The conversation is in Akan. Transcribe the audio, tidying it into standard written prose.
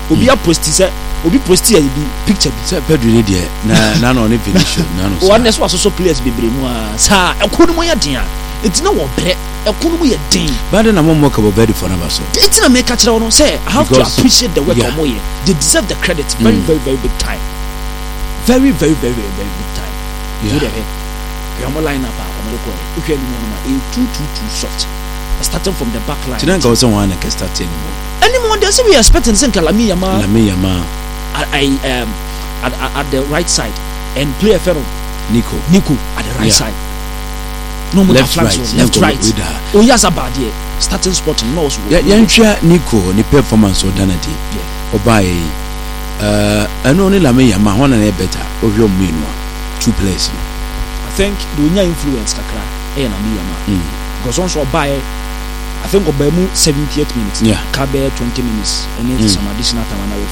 obi a post say obi post here bi picture bi say Pedro dey there na no finish na no one next was so players bebre mu a sa ekunu mo ye den a etina wo bre ekunu mo ye den but na mo ka Bobedi for number so etina make catch no say I have to appreciate the work of mo ye. They deserve the credit very big time, very big time. You are line up if you are 2-2-2 soft starting from the back line. Today go someone can start anymore they say we expecting say Lami Yama at the right side and play a fellow Nico at the right side. No more left right. Oh yes, about there starting spot in North. Nico ni performance or danity. Obai and only Lami Yama one and better of your meanwhile 2 players. I think the new influence kakra Lami Yama because also by I think Obemu 78 minutes. Yeah. Kabe 20 minutes. And then some additional time and